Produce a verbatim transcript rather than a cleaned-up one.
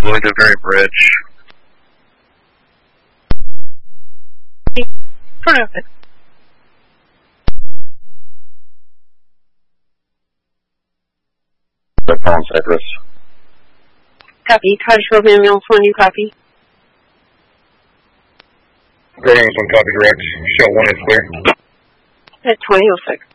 going to Very Bridge. Perfect. The Palm Cypress. Copy. Cottage Grove ambulance one, you copy. Grove ambulance one, copy direct. Shell one is clear. At twenty oh six.